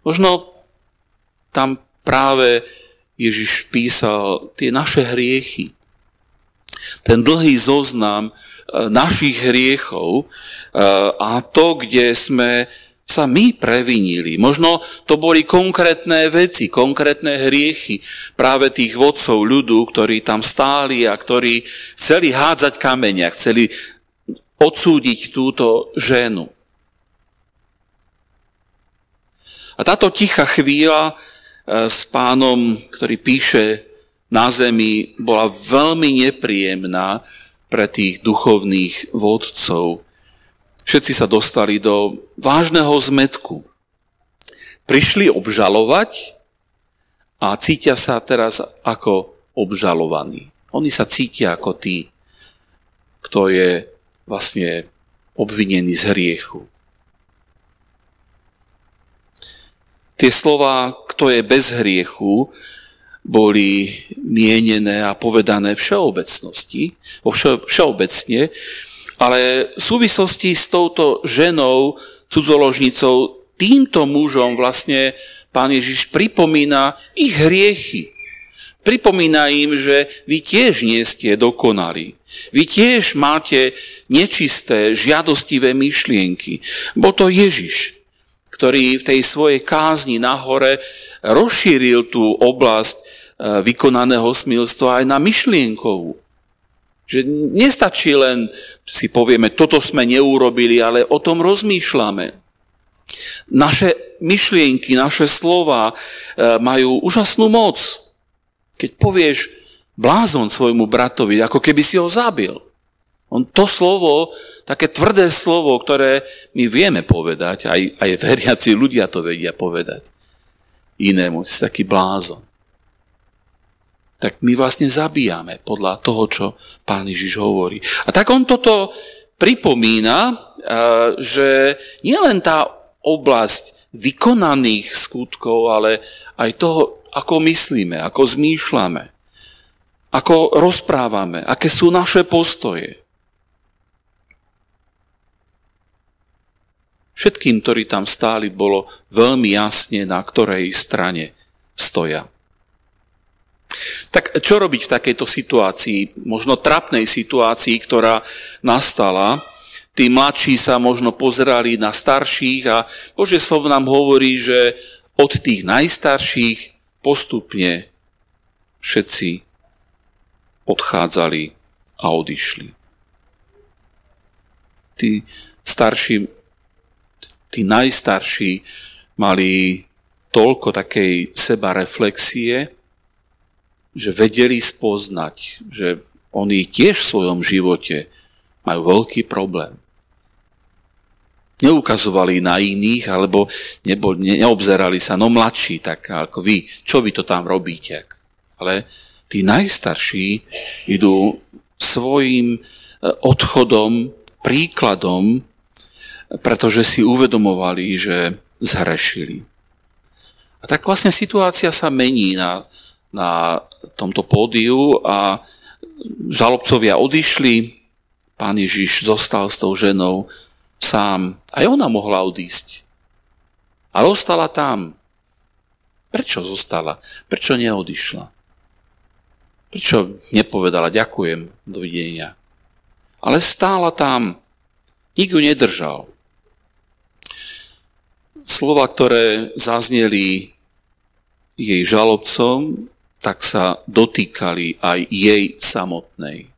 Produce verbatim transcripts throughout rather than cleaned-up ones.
Možno tam práve Ježiš písal tie naše hriechy. Ten dlhý zoznam našich hriechov a to, kde sme sa my previnili. Možno to boli konkrétne veci, konkrétne hriechy práve tých vodcov ľudu, ktorí tam stáli a ktorí chceli hádzať kamene, chceli odsúdiť túto ženu. A táto tichá chvíľa s pánom, ktorý píše na zemi, bola veľmi nepríjemná pre tých duchovných vodcov. Všetci sa dostali do vážneho zmätku. Prišli obžalovať a cítia sa teraz ako obžalovaní. Oni sa cítia ako tí, kto je vlastne obvinený z hriechu. Tie slová, kto je bez hriechu, boli mienené a povedané všeobecnosti, vo všeobecne, ale v súvislosti s touto ženou, cudzoložnicou, týmto mužom vlastne Pán Ježiš pripomína ich hriechy. Pripomína im, že vy tiež nie ste dokonali. Vy tiež máte nečisté, žiadostivé myšlienky. Bol to Ježiš, ktorý v tej svojej kázni na hore rozšíril tú oblasť vykonaného smilstva aj na myšlienkovú. Že nestačí len, si povieme, toto sme neurobili, ale o tom rozmýšľame. Naše myšlienky, naše slová majú úžasnú moc. Keď povieš blázon svojmu bratovi, ako keby si ho zabil. On to slovo, také tvrdé slovo, ktoré my vieme povedať, aj, aj veriaci ľudia to vedia povedať inému, si taký blázon. Tak my vlastne zabíjame podľa toho, čo Pán Ježiš hovorí. A tak on toto pripomína, že nielen tá oblasť vykonaných skutkov, ale aj toho, ako myslíme, ako zmýšľame, ako rozprávame, aké sú naše postoje. Všetkým, ktorí tam stáli, bolo veľmi jasne, na ktorej strane stoja. Tak čo robiť v takejto situácii, možno trapnej situácii, ktorá nastala? Tí mladší sa možno pozerali na starších a Božie slovo nám hovorí, že od tých najstarších postupne všetci odchádzali a odišli. Tí starší, tí najstarší mali toľko takej sebareflexie, že vedeli spoznať, že oni tiež v svojom živote majú veľký problém. Neukazovali na iných, alebo nebol, ne, neobzerali sa, no mladší, tak ako vy, čo vy to tam robíte? Ale tí najstarší idú svojim odchodom, príkladom, pretože si uvedomovali, že zhrešili. A tak vlastne situácia sa mení na, na tomto pódiu a žalobcovia odišli, Pán Ježiš zostal s tou ženou sám. Aj ona mohla odísť. Ale ostala tam. Prečo zostala? Prečo neodišla? Prečo nepovedala ďakujem, dovidenia? Ale stála tam. Nikto nedržal. Slova, ktoré zazneli jej žalobcom, tak sa dotýkali aj jej samotnej.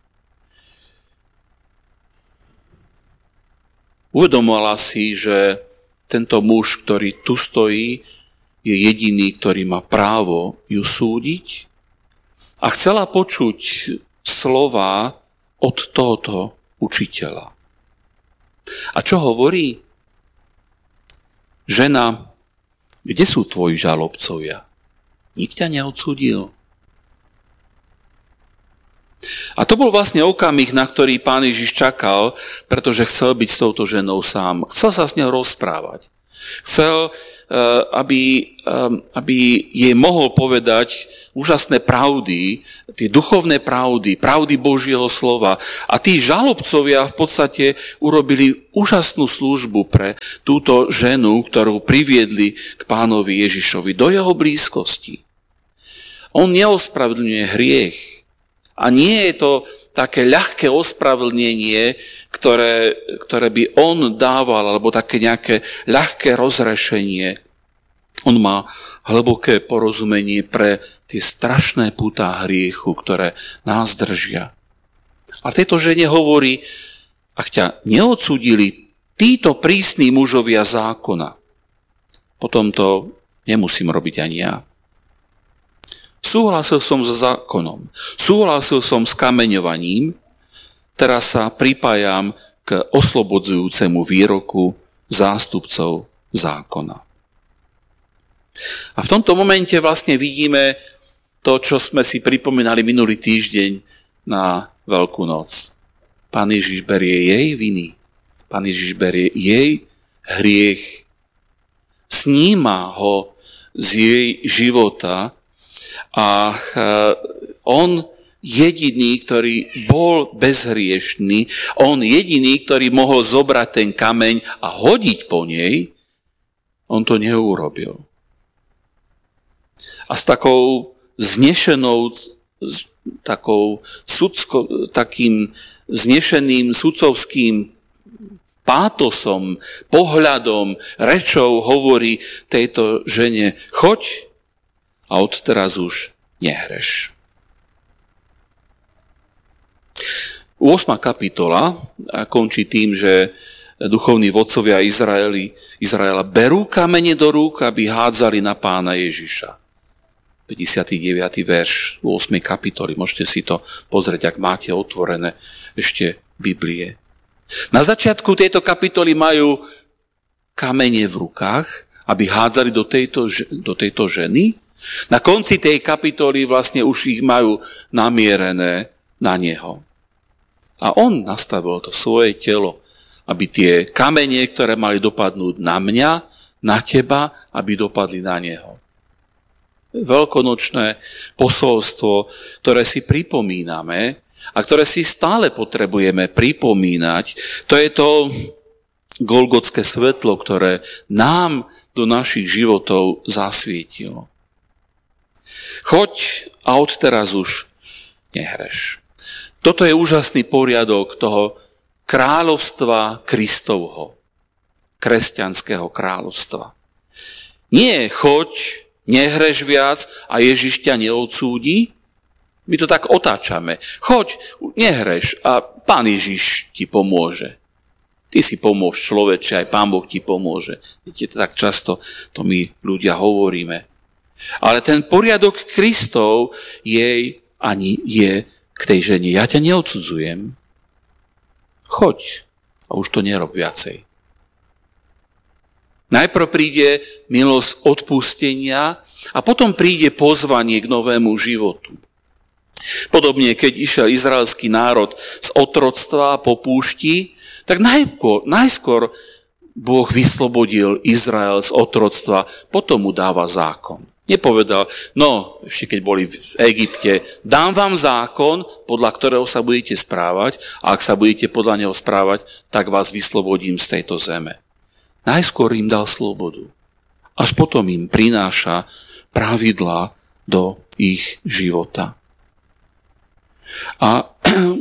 Uvedomila si, že tento muž, ktorý tu stojí, je jediný, ktorý má právo ju súdiť a chcela počuť slova od tohoto učiteľa. A čo hovorí? Žena, kde sú tvoji žalobcovia? Nik ťa neodsúdil. A to bol vlastne okamih, na ktorý Pán Ježiš čakal, pretože chcel byť s touto ženou sám. Chcel sa s ňou rozprávať. Chcel, aby, aby jej mohol povedať úžasné pravdy, tie duchovné pravdy, pravdy Božieho slova. A tí žalobcovia v podstate urobili úžasnú službu pre túto ženu, ktorú priviedli k pánovi Ježišovi do jeho blízkosti. On neospravedlňuje hriech. A nie je to také ľahké ospravedlnenie, ktoré, ktoré by on dával, alebo také nejaké ľahké rozrešenie. On má hlboké porozumenie pre tie strašné pútá hriechu, ktoré nás držia. A tejto žene hovorí, ak ťa neodsúdili títo prísni mužovia zákona, potom to nemusím robiť ani ja. Súhlasil som so zákonom, súhlasil som s kameňovaním, teraz sa pripájam k oslobodzujúcemu výroku zástupcov zákona. A v tomto momente vlastne vidíme to, čo sme si pripomínali minulý týždeň na Veľkú noc. Pán Ježiš berie jej viny, Pán Ježiš berie jej hriech, sníma ho z jej života. A on jediný, ktorý bol bezhriešný, on jediný, ktorý mohol zobrať ten kameň a hodiť po nej, on to neurobil. A s takou znešenou, takou sudsko, takým znešeným sudcovským pátosom, pohľadom, rečou hovorí tejto žene, choď, a odteraz už nehreš. ôsma kapitola končí tým, že duchovní vodcovia Izraeli, Izraela berú kamene do rúk, aby hádzali na pána Ježiša. päťdesiaty deviaty verš ôsmej kapitoly. Môžete si to pozrieť, ak máte otvorené ešte Biblie. Na začiatku tejto kapitoly majú kamene v rukách, aby hádzali do tejto, do tejto ženy. Na konci tej kapitoly vlastne už ich majú namierené na neho. A on nastavil to svoje telo, aby tie kamene, ktoré mali dopadnúť na mňa, na teba, aby dopadli na neho. Veľkonočné posolstvo, ktoré si pripomíname a ktoré si stále potrebujeme pripomínať, to je to golgotské svetlo, ktoré nám do našich životov zasvietilo. Choď a odteraz už nehreš. Toto je úžasný poriadok toho kráľovstva Kristovho, kresťanského kráľovstva. Nie choď, nehreš viac a Ježiš ťa neodsúdi. My to tak otáčame. Choď, nehreš a Pán Ježiš ti pomôže. Ty si pomôž človeče, aj Pán Boh ti pomôže. Viete, tak často to my ľudia hovoríme. Ale ten poriadok Kristov jej ani je k tej žene. Ja ťa neodsudzujem. Choď a už to nerob viacej. Najprv príde milosť odpustenia a potom príde pozvanie k novému životu. Podobne, keď išiel izraelský národ z otroctva po púšti, tak najskôr, najskôr Boh vyslobodil Izrael z otroctva, potom mu dáva zákon. Nepovedal, no, ešte keď boli v Egypte, dám vám zákon, podľa ktorého sa budete správať a ak sa budete podľa neho správať, tak vás vyslobodím z tejto zeme. Najskôr im dal slobodu. Až potom im prináša pravidlá do ich života. A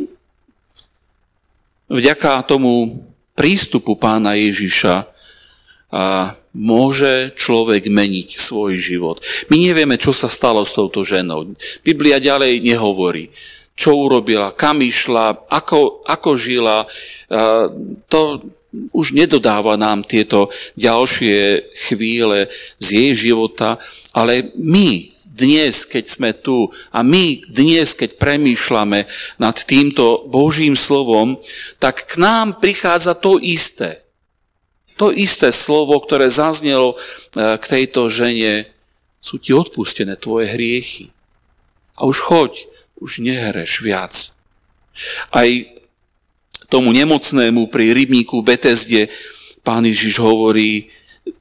vďaka tomu prístupu Pána Ježiša a môže človek meniť svoj život. My nevieme, čo sa stalo s touto ženou. Biblia ďalej nehovorí, čo urobila, kam išla, ako, ako žila. To už nedodáva nám tieto ďalšie chvíle z jej života, ale my dnes, keď sme tu a my dnes, keď premýšľame nad týmto Božím slovom, tak k nám prichádza to isté. To isté slovo, ktoré zaznelo k tejto žene, sú ti odpustené tvoje hriechy. A už choď, už nehreš viac. Aj tomu nemocnému pri rybníku Betesde Pán Ježiš hovorí,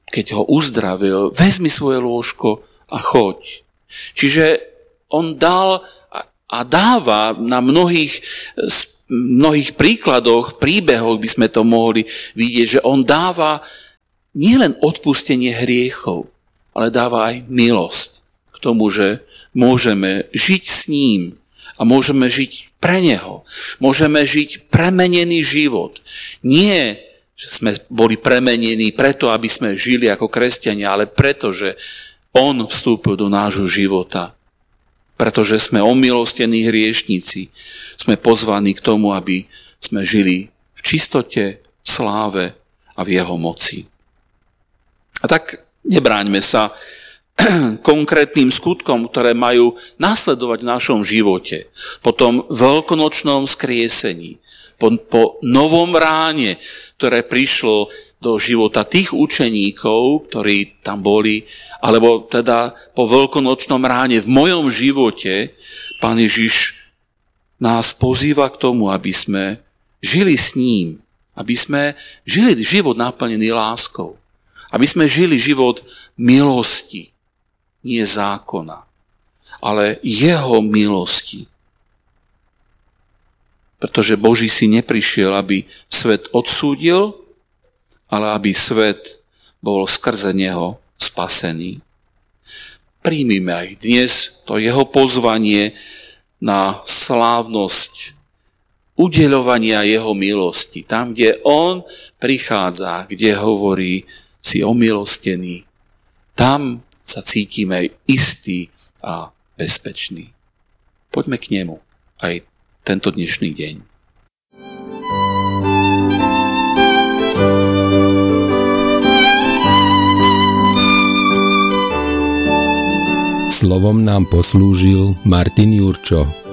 keď ho uzdravil, vezmi svoje lôžko a choď. Čiže on dal a dáva na mnohých, mnohých príkladoch, príbehoch by sme to mohli vidieť, že on dáva nielen odpustenie hriechov, ale dáva aj milosť k tomu, že môžeme žiť s ním a môžeme žiť pre neho. Môžeme žiť premenený život. Nie, že sme boli premenení preto, aby sme žili ako kresťania, ale preto, že on vstúpil do nášho života. Pretože sme omilostení hriešnici. Sme pozvaní k tomu, aby sme žili v čistote, v sláve a v jeho moci. A tak nebráňme sa konkrétnym skutkom, ktoré majú nasledovať v našom živote. Po tom veľkonočnom skriesení, po, po novom ráne, ktoré prišlo do života tých učeníkov, ktorí tam boli, alebo teda po veľkonočnom ráne v mojom živote, Pán Ježiš nás pozýva k tomu, aby sme žili s ním, aby sme žili život naplnený láskou, aby sme žili život milosti, nie zákona, ale jeho milosti. Pretože Boží syn neprišiel, aby svet odsúdil, ale aby svet bol skrze neho spasený. Príjmime aj dnes to jeho pozvanie na slávnosť udeľovania jeho milosti. Tam, kde on prichádza, kde hovorí, si omilostený, tam sa cítime istý a bezpečný. Poďme k nemu aj tento dnešný deň. Slovom nám poslúžil Martin Jurčo.